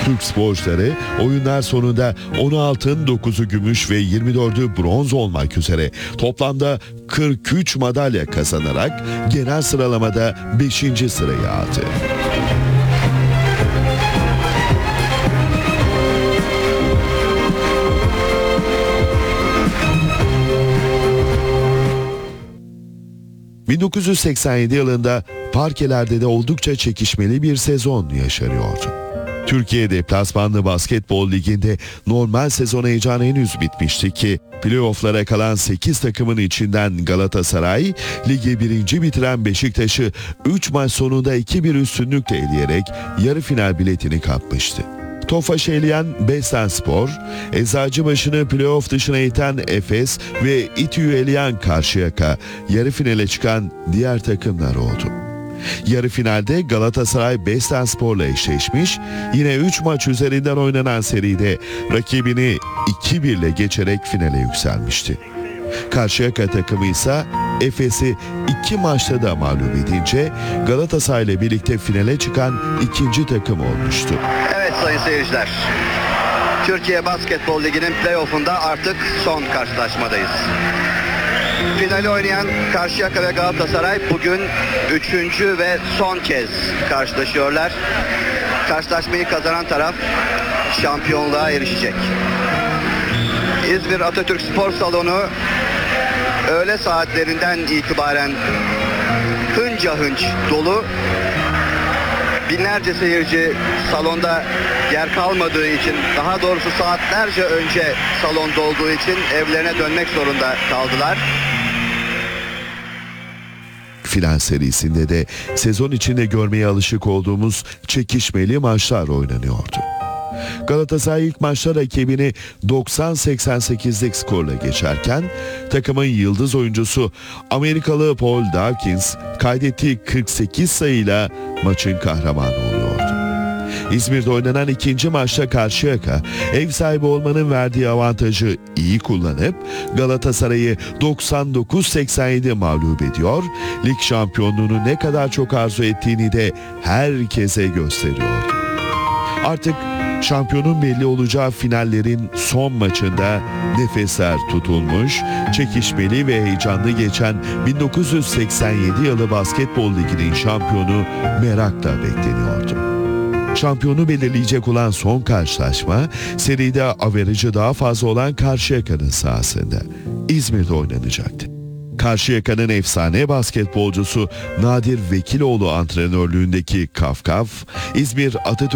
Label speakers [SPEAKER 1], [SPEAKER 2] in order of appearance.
[SPEAKER 1] Türk sporcuları oyunlar sonunda 10 altın, 9'u gümüş ve 24'ü bronz olmak üzere toplamda 43 madalya kazanarak genel sıralamada 5. sıraya aldı. ...1987 yılında parkelerde de oldukça çekişmeli bir sezon yaşanıyordu. Türkiye Deplasmanlı Basketbol Ligi'nde normal sezon heyecanı henüz bitmişti ki playoff'lara kalan 8 takımın içinden Galatasaray, ligi 1. bitiren Beşiktaş'ı 3 maç sonunda 2-1 üstünlükle eleyerek yarı final biletini kapmıştı. Tofaş'ı eleyen Bestenspor, Eczacıbaşı'nı playoff dışına iten Efes ve İTÜ'yü eleyen Karşıyaka, yarı finale çıkan diğer takımlar oldu. Yarı finalde Galatasaray Bestenspor'la eşleşmiş, yine 3 maç üzerinden oynanan seride rakibini 2-1 ile geçerek finale yükselmişti. Karşıyaka takımı ise Efes'i 2 maçta da mağlup edince Galatasaray ile birlikte finale çıkan ikinci takım olmuştu.
[SPEAKER 2] Evet sayın seyirciler, Türkiye Basketbol Ligi'nin playoff'unda artık son karşılaşmadayız. Finali oynayan Karşıyaka ve Galatasaray bugün 3. ve son kez karşılaşıyorlar. Karşılaşmayı kazanan taraf şampiyonluğa erişecek. İzmir Atatürk Spor Salonu öğle saatlerinden itibaren hınca hınç dolu. Binlerce seyirci salonda yer kalmadığı için, daha doğrusu saatlerce önce salon dolduğu için evlerine dönmek zorunda kaldılar.
[SPEAKER 1] Final serisinde de sezon içinde görmeye alışık olduğumuz çekişmeli maçlar oynanıyordu. Galatasaray ilk maçta rakibini 90-88'lik skorla geçerken takımın yıldız oyuncusu Amerikalı Paul Dawkins kaydettiği 48 sayıyla maçın kahramanı oluyordu. İzmir'de oynanan ikinci maçta Karşıyaka ev sahibi olmanın verdiği avantajı iyi kullanıp Galatasaray'ı 99-87 mağlup ediyor, lig şampiyonluğunu ne kadar çok arzu ettiğini de herkese gösteriyordu. Artık şampiyonun belli olacağı finallerin son maçında nefesler tutulmuş, çekişmeli ve heyecanlı geçen 1987 yılı Basketbol Ligi'nin şampiyonu merakla bekleniyordu. Şampiyonu belirleyecek olan son karşılaşma, seride averajı daha fazla olan Karşıyaka'nın sahasında İzmir'de oynanacaktı. Karşıyaka'nın efsane basketbolcusu Nadir Vekiloğlu antrenörlüğündeki Kafkaf, İzmir Atatürk